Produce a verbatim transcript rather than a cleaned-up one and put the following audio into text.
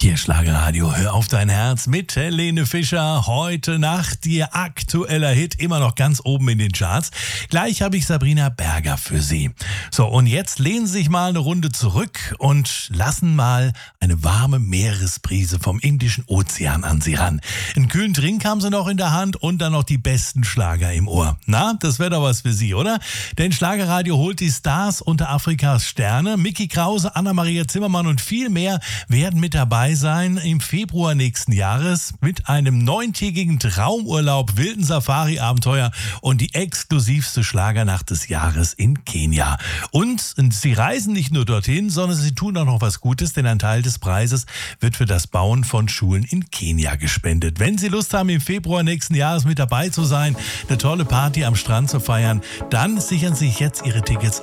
Hier Schlagerradio, hör auf dein Herz mit Helene Fischer. Heute Nacht ihr aktueller Hit, immer noch ganz oben in den Charts. Gleich habe ich Sabrina Berger für Sie. So, und jetzt lehnen Sie sich mal eine Runde zurück und lassen mal eine warme Meeresbrise vom Indischen Ozean an Sie ran. Einen kühlen Drink haben Sie noch in der Hand und dann noch die besten Schlager im Ohr. Na, das wäre doch was für Sie, oder? Denn Schlagerradio holt die Stars unter Afrikas Sterne. Micky Krause, Anna-Maria Zimmermann und viel mehr werden mit dabei sein im Februar nächsten Jahres mit einem neuntägigen Traumurlaub, wilden Safari-Abenteuer und die exklusivste Schlagernacht des Jahres in Kenia. Und sie reisen nicht nur dorthin, sondern sie tun auch noch was Gutes, denn ein Teil des Preises wird für das Bauen von Schulen in Kenia gespendet. Wenn Sie Lust haben, im Februar nächsten Jahres mit dabei zu sein, eine tolle Party am Strand zu feiern, dann sichern Sie sich jetzt Ihre Tickets